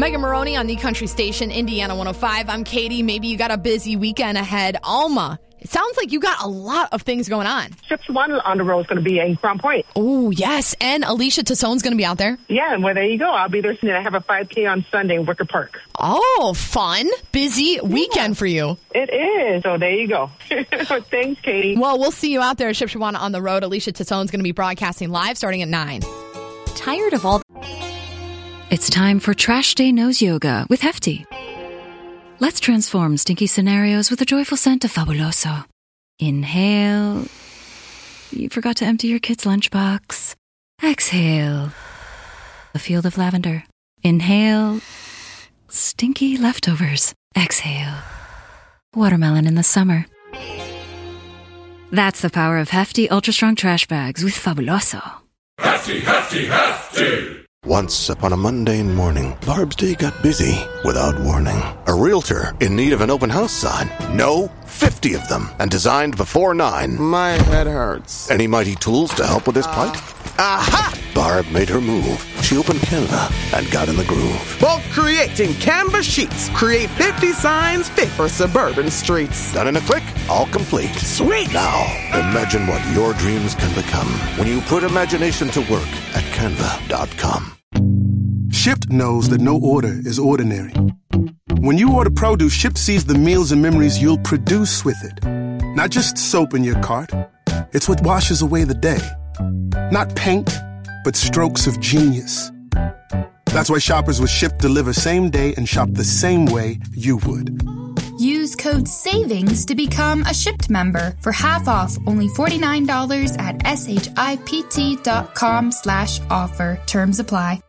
Megan Maroney on the country station, Indiana 105. I'm Katie. Maybe you got a busy weekend ahead. Alma, it sounds like you got a lot of things going on. Ships One on the road is going to be in Crown Point. Oh, yes. And Alicia Tassone's going to be out there. Yeah, well, there you go. I'll be there tonight. I have a 5K on Sunday in Wicker Park. Oh, fun. Busy weekend for you. It is. So there you go. Thanks, Katie. Well, we'll see you out there at Shipshawana on the road. Alicia Tassone's going to be broadcasting live starting at 9. Tired of all... It's time for Trash Day Nose Yoga with Hefty. Let's transform stinky scenarios with a joyful scent of Fabuloso. Inhale. You forgot to empty your kid's lunchbox. Exhale. A field of lavender. Inhale. Stinky leftovers. Exhale. Watermelon in the summer. That's the power of Hefty Ultra Strong Trash Bags with Fabuloso. Hefty, hefty, hefty! Once upon a mundane morning, Barb's day got busy without warning. A realtor in need of an open house sign. No, 50 of them, and designed before 9. My head hurts. Any mighty tools to help with this plight? Aha! Barb made her move. She opened Canva and got in the groove. Bulk creating Canva sheets. Create 50 signs fit for suburban streets. Done in a click, all complete. Sweet! Now, imagine what your dreams can become when you put imagination to work at Canva.com. Shipt knows that no order is ordinary. When you order produce, Shipt sees the meals and memories you'll produce with it. Not just soap in your cart. It's what washes away the day. Not paint, but strokes of genius. That's why shoppers with Shipt deliver same day and shop the same way you would. Use code SAVINGS to become a Shipt member for half off only $49 at shipt.com/offer. Terms apply.